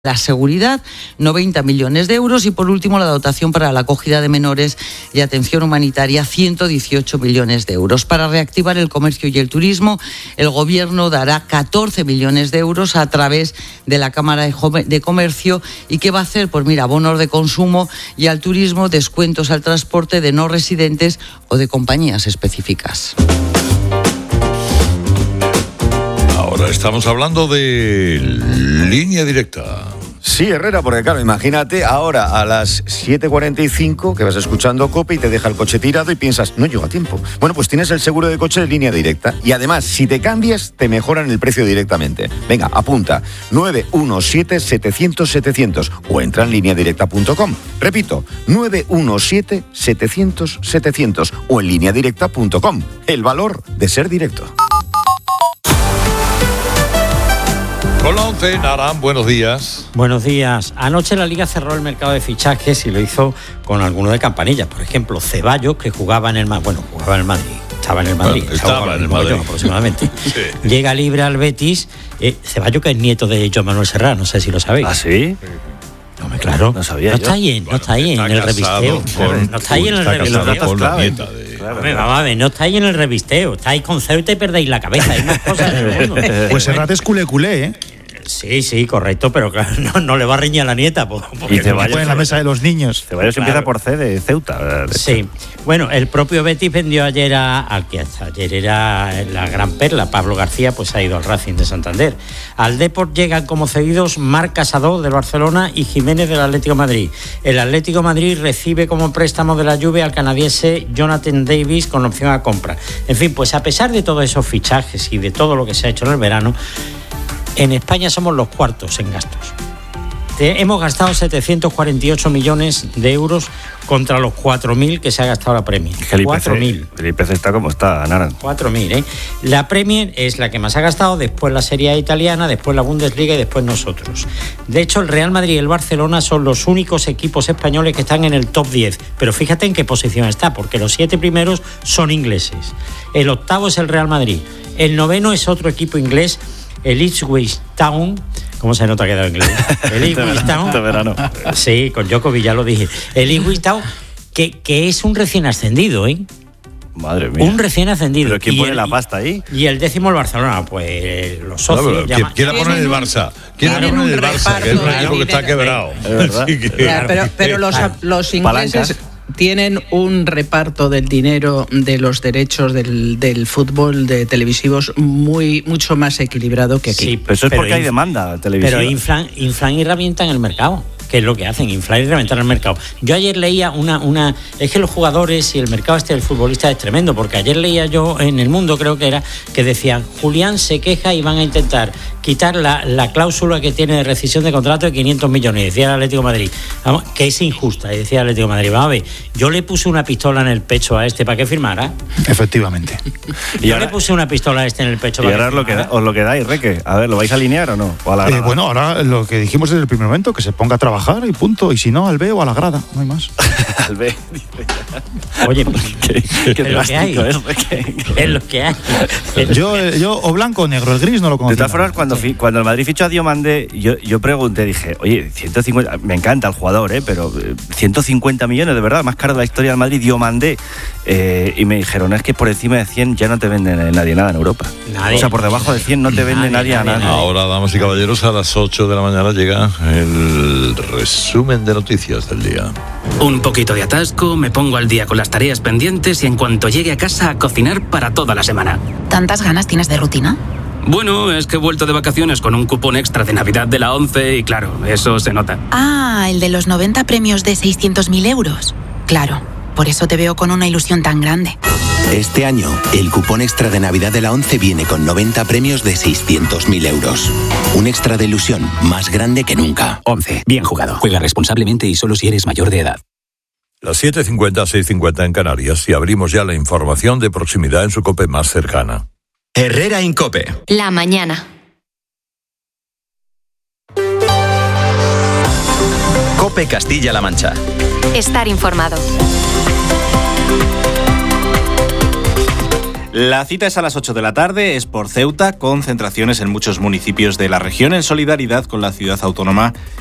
la seguridad, 90 millones de euros, y por último la dotación para la acogida de menores y atención humanitaria, 118 millones de euros. Para reactivar el comercio y el turismo, el Gobierno dará 14 millones de euros a través de la Cámara de Comercio. ¿Y qué va a hacer? Pues mira, bonos de consumo, y al turismo descuentos al transporte de no residentes o de compañías específicas. Ahora estamos hablando de Línea Directa. Sí, Herrera, porque claro, imagínate ahora a las 7:45 que vas escuchando COPE y te deja el coche tirado y piensas, no llego a tiempo. Bueno, pues tienes el seguro de coche de Línea Directa y además, si te cambias, te mejoran el precio directamente. Venga, apunta, 917-700-700 o entra en lineadirecta.com. Repito, 917-700-700 o en lineadirecta.com. El valor de ser directo. Con la 11, Naran, buenos días. Buenos días. Anoche la Liga cerró el mercado de fichajes y lo hizo con alguno de campanillas. Por ejemplo, Ceballos, que jugaba en el Madrid. Estaba en el Madrid. Estaba en el Madrid. Aproximadamente. Sí. Llega libre al Betis. Ceballos, que es nieto de Joan Manuel Serrat, no sé si lo sabéis. ¿Ah, sí? No, claro. No sabía. No está ahí en el revisteo. No está ahí en el revisteo. Con la nieta de... Vamos a ver, no estáis en el revisteo, estáis con Ceuta y perdéis la cabeza. Hay más cosas en el mundo. Pues Serrat es culé, ¿eh? Sí, correcto, pero claro, no le va a reñir a la nieta. Y Ceballos en la mesa de los niños. Ceballos empieza por C de Ceuta. Sí. Bueno, el propio Betis vendió ayer al que hasta ayer era la gran perla, Pablo García, pues ha ido al Racing de Santander. Al Depor llegan como cedidos Marc Casado del Barcelona y Jiménez del Atlético de Madrid. El Atlético de Madrid recibe como préstamo de la Juve al canadiense Jonathan Davis con opción a compra. En fin, pues a pesar de todos esos fichajes y de todo lo que se ha hecho en el verano, en España somos los cuartos en gastos. Hemos gastado 748 millones de euros contra los 4.000 que se ha gastado la Premier. 4.000. El IPC está como está, Naran. 4.000, ¿eh? La Premier es la que más ha gastado, después la Serie A italiana, después la Bundesliga y después nosotros. De hecho, el Real Madrid y el Barcelona son los únicos equipos españoles que están en el top 10. Pero fíjate en qué posición está, porque los 7 primeros son ingleses. El octavo es el Real Madrid. El noveno es otro equipo inglés, el Ipswich Town. ¿Cómo se nota que ha quedado inglés? El Ipswich Town. Este verano. Sí, con Djokovic ya lo dije. El Ipswich Town, que es un recién ascendido, ¿eh? Madre mía. Un recién ascendido. ¿Pero quién pone la pasta ahí? Y el décimo el Barcelona, pues los socios. ¿Quién la pone en el Barça? ¿Quién la pone en el Barça? Que es un equipo que está quebrado. Pero los ingleses tienen un reparto del dinero de los derechos del fútbol de televisivos mucho más equilibrado que aquí. Sí, pero eso es porque hay demanda televisiva. Pero inflan y revientan el mercado. Que es lo que hacen, inflar y reventar el mercado. Yo ayer leía es que los jugadores y el mercado del futbolista es tremendo, porque ayer leía yo en El Mundo, creo que era, que decían, Julián se queja y van a intentar quitar la cláusula que tiene de rescisión de contrato de 500 millones, decía el Atlético de Madrid, vamos, que es injusta, y decía el Atlético de Madrid, vamos a ver, yo le puse una pistola en el pecho a este para que firmara. Efectivamente. Yo le puse una pistola a este en el pecho para que firmara. Y ahora os lo quedáis, Reque. A ver, ¿lo vais a alinear o no? ¿O a la grada? Bueno, ahora lo que dijimos desde el primer momento, que se ponga a trabajar y punto, y si no, al B o a la grada, no hay más. Al B. Oye, qué drástico es, es lo que hay. Yo o blanco o negro, el gris no lo conozco. De todas formas, cuando el Madrid fichó a Diomandé, yo pregunté, dije, oye, 150, me encanta el jugador, pero 150 millones, de verdad, más caro de la historia del Madrid, Diomandé. Y me dijeron, es que por encima de 100 ya no te vende nadie nada en Europa. Nadie. O sea, por debajo de 100 no te vende nadie a nada. Ahora, damas y caballeros, a las 8 de la mañana llega el resumen de noticias del día. Un poquito de atasco, me pongo al día con las tareas pendientes y en cuanto llegue a casa a cocinar para toda la semana. ¿Tantas ganas tienes de rutina? Bueno, es que he vuelto de vacaciones con un cupón extra de Navidad de la 11 y claro, eso se nota. Ah, el de los 90 premios de 600.000 euros. Claro, por eso te veo con una ilusión tan grande. Este año, el cupón extra de Navidad de la 11 viene con 90 premios de 600.000 euros. Un extra de ilusión más grande que nunca. 11. Bien jugado. Juega responsablemente y solo si eres mayor de edad. Las 7:50, 6:50 en Canarias, y abrimos ya la información de proximidad en su COPE más cercana. Herrera Incope. La mañana. COPE Castilla-La Mancha. Estar informado. La cita es a las 8 de la tarde, es por Ceuta, concentraciones en muchos municipios de la región en solidaridad con la ciudad autónoma